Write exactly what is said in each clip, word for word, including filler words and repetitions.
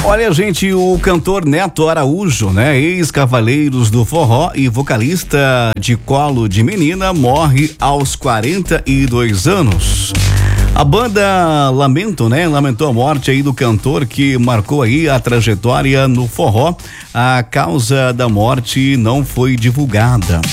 Olha, gente, o cantor Neto Araújo, né? Ex-Cavaleiros do Forró e vocalista de Colo de Menina, morre aos quarenta e dois anos. A banda Lamento, né? Lamentou a morte aí do cantor que marcou aí a trajetória no forró. A causa da morte não foi divulgada.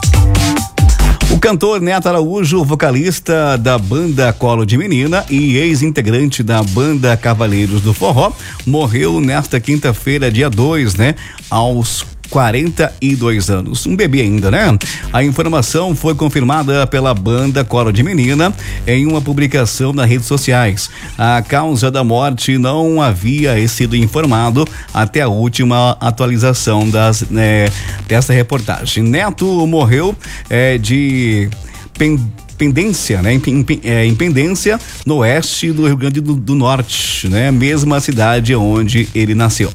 O cantor Neto Araújo, vocalista da banda Colo de Menina e ex-integrante da banda Cavaleiros do Forró, morreu nesta quinta-feira, dia dois, né? Aos quarenta e dois anos. Um bebê ainda, né? A informação foi confirmada pela banda Colo de Menina em uma publicação nas redes sociais. A causa da morte não havia sido informado até a última atualização das, né, dessa reportagem. Neto morreu é, de pen, Pendência, né? Em Pendência, no oeste do Rio Grande do, do Norte, né? Mesma cidade onde ele nasceu.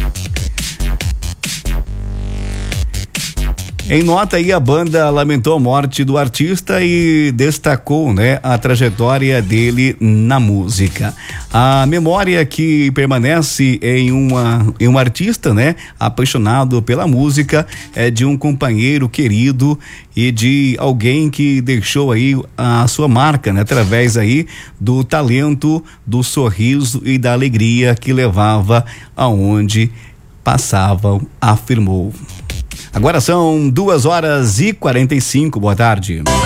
Em nota aí, a banda lamentou a morte do artista e destacou, né, a trajetória dele na música. A memória que permanece em uma em um artista, né, apaixonado pela música, é de um companheiro querido e de alguém que deixou aí a sua marca, né, através aí do talento, do sorriso e da alegria que levava aonde passavam, afirmou. Agora são duas horas e quarenta e cinco. Boa tarde.